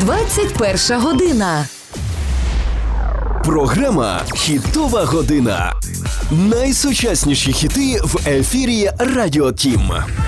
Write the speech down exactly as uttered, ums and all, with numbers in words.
двадцять перша година. Програма «Хітова година». Найсучасніші хіти в ефірі Радіо Тім.